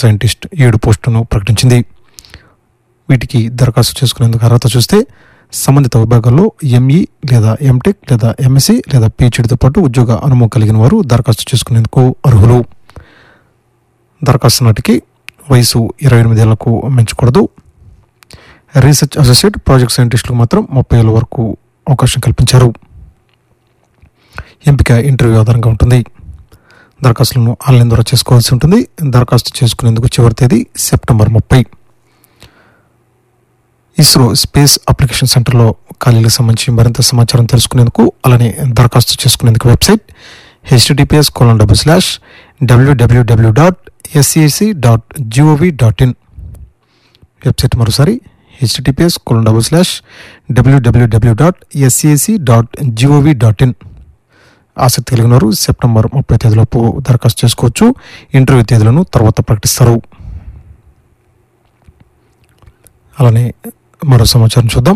Scientist 7 పోస్టులను ప్రకటించింది. వీటికి దరఖాస్తు చేసుకునేందుకు అర్హత చూస్తే సంబంధిత విభాగాల్లో ఎంఈ లేదా ఎంటెక్ లేదా ఎంఎస్సి లేదా పిహెచ్డితో పాటు ఉద్యోగ అనుభవం కలిగిన వారు దరఖాస్తు చేసుకునేందుకు అర్హులు. దరఖాస్తు నాటికి వయసు 28 ఏళ్లకు మించకూడదు. రీసెర్చ్ అసోసియేట్, ప్రాజెక్ట్ సైంటిస్టులకు మాత్రం 30 ఏళ్ల వరకు అవకాశం కల్పించారు. ఎంపిక ఇంటర్వ్యూ ఆధారంగా ఉంటుంది. దరఖాస్తులను ఆన్లైన్ ద్వారా చేసుకోవాల్సి ఉంటుంది. దరఖాస్తు చేసుకునేందుకు చివరి తేదీ సెప్టెంబర్ 30. ఇస్రో స్పేస్ అప్లికేషన్ సెంటర్లో ఖాళీలకు సంబంధించి మరింత సమాచారం తెలుసుకునేందుకు అలానే దరఖాస్తు చేసుకునేందుకు వెబ్సైట్ https://www.sac.gov.in. వెబ్సైట్ మరోసారి https://www.sac.gov.in. ఆసక్తి కలిగిన వారు సెప్టెంబర్ 30 తేదీలోపు దరఖాస్తు చేసుకోవచ్చు. ఇంటర్వ్యూ తేదీలను తర్వాత ప్రకటిస్తారు. అలానే మరో సమాచారం చూద్దాం.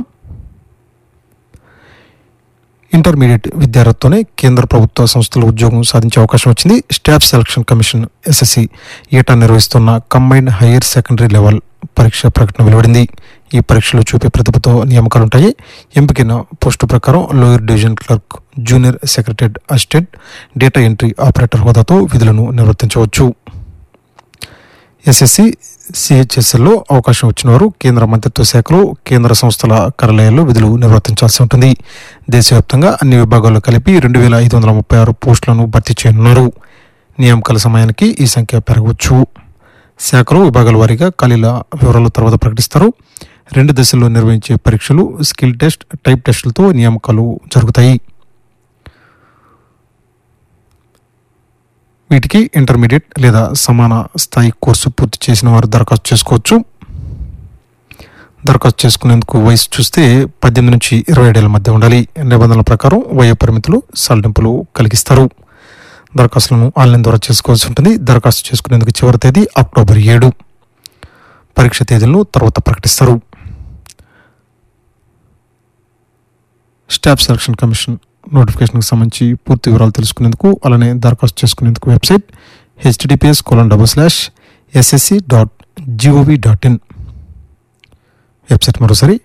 ఇంటర్మీడియట్ విద్యార్థితోనే కేంద్ర ప్రభుత్వ సంస్థలు ఉద్యోగం సాధించే అవకాశం వచ్చింది. స్టాఫ్ సెలక్షన్ కమిషన్ ఎస్ఎస్సి ఏటా నిర్వహిస్తున్న కంబైన్డ్ హైయర్ సెకండరీ లెవెల్ పరీక్ష ప్రకటన వెలువడింది. ఈ పరీక్షలు చూపే ప్రతిభతో నియామకాలుంటాయి. ఎంపికైన పోస్టు ప్రకారం lower division clerk, junior secretary assistant, data entry operator హోదాతో విధులను నిర్వర్తించవచ్చు. ఎస్ఎస్సి సిహెచ్ఎస్ఎల్లో అవకాశం వచ్చిన వారు కేంద్ర మంత్రిత్వ శాఖలో, కేంద్ర సంస్థల కార్యాలయాల్లో విధులు నిర్వర్తించాల్సి ఉంటుంది. దేశవ్యాప్తంగా అన్ని విభాగాల్లో కలిపి 2536 పోస్టులను భర్తీ చేయనున్నారు. నియామకాల సమయానికి ఈ సంఖ్య పెరగవచ్చు. శాఖలో విభాగాల వారీగా ఖాళీల వివరాలు తర్వాత ప్రకటిస్తారు. 2 దశల్లో నిర్వహించే పరీక్షలు, స్కిల్ టెస్ట్, టైప్ టెస్టులతో నియామకాలు జరుగుతాయి. వీటికి ఇంటర్మీడియట్ లేదా సమాన స్థాయి కోర్సు పూర్తి చేసిన వారు దరఖాస్తు చేసుకోవచ్చు. దరఖాస్తు చేసుకునేందుకు వయసు చూస్తే 18 నుంచి 27 ఏళ్ల మధ్య ఉండాలి. నిబంధనల ప్రకారం వయో పరిమితులు సడలింపులు కలిగిస్తారు. దరఖాస్తులను ఆన్లైన్ ద్వారా చేసుకోవాల్సి ఉంటుంది. దరఖాస్తు చేసుకునేందుకు చివరి తేదీ అక్టోబర్ 7. పరీక్ష తేదీలను తర్వాత ప్రకటిస్తారు. స్టాఫ్ సెలక్షన్ కమిషన్ నోటిఫికేషన్కి సంబంధించి పూర్తి వివరాలు తెలుసుకునేందుకు అలానే దరఖాస్తు చేసుకునేందుకు వెబ్సైట్ https://ssc.gov.in. వెబ్సైట్ మరోసారి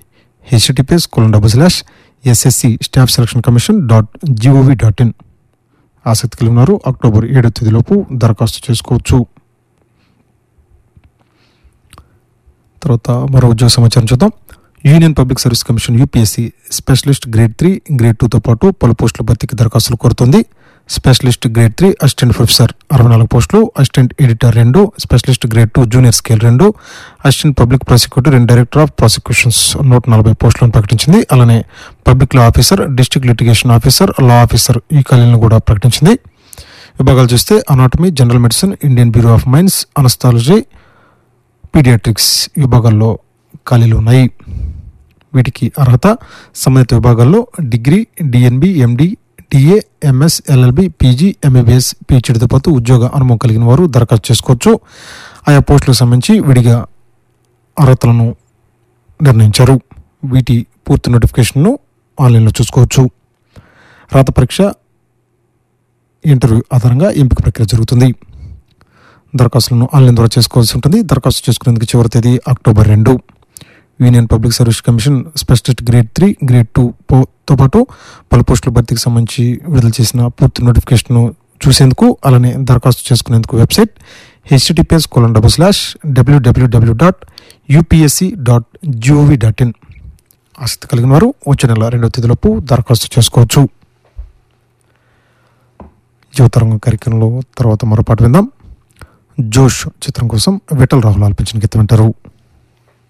https://ssc స్టాఫ్ సెలక్షన్ కమిషన్.gov.in. ఆసక్తి కలిగి ఉన్నారు అక్టోబర్ 7 తేదీలోపు దరఖాస్తు చేసుకోవచ్చు. తర్వాత మరో ఉద్యోగ సమాచారం చూద్దాం. Union public service commission UPSC specialist grade 3, grade 2తో పాటు పలు పోస్టుల భర్తీకి దరఖాస్తులు కోరుతుంది. స్పెషలిస్ట్ గ్రేడ్ 3 అసిస్టెంట్ ప్రొఫెసర్ 64 పోస్టులు, assistant editor 2, specialist grade 2 junior scale 2, assistant public prosecutor and director of prosecutions 140 పోస్టులను ప్రకటించింది. అలానే public law officer, district litigation officer, law officer ఈ ఖాళీలను కూడా ప్రకటించింది. విభాగాలు చూస్తే anatomy, general medicine, Indian bureau of mines, అనస్థాలజీ, paediatrics విభాగాల్లో ఖాళీలు ఉన్నాయి. వీటికి అర్హత సంబంధిత విభాగాల్లో డిగ్రీ, డిఎన్బి, ఎండి, DA, MS, LLB, PG, MBBS, పిహెచ్డితో పాటు ఉద్యోగ అనుభవం కలిగిన వారు దరఖాస్తు చేసుకోవచ్చు. ఆయా పోస్టులకు సంబంధించి విడిగా అర్హతలను నిర్ణయించారు. వీటి పూర్తి నోటిఫికేషన్ను ఆన్లైన్లో చూసుకోవచ్చు. రాత పరీక్ష, ఇంటర్వ్యూ ఆధారంగా ఎంపిక ప్రక్రియ జరుగుతుంది. దరఖాస్తులను ఆన్లైన్ ద్వారా చేసుకోవాల్సి ఉంటుంది. దరఖాస్తు చేసుకునేందుకు చివరి తేదీ October 2. Union public service commission specialist grade 3, grade 2తో పాటు పలు పోస్టుల భర్తీకి సంబంధించి విడుదల చేసిన పూర్తి నోటిఫికేషన్ను చూసేందుకు అలానే దరఖాస్తు చేసుకునేందుకు వెబ్సైట్ https://www.upsc.gov.in. ఆసక్తి కలిగిన వారు వచ్చే నెల 2వ తేదీలోపు దరఖాస్తు చేసుకోవచ్చు. యువతరంగం కార్యక్రమంలో తర్వాత మరో పాట విందాం. జోష్ చిత్రం కోసం విఠల్ రాహుల్ ఆలపించిన గీతం వింటారు.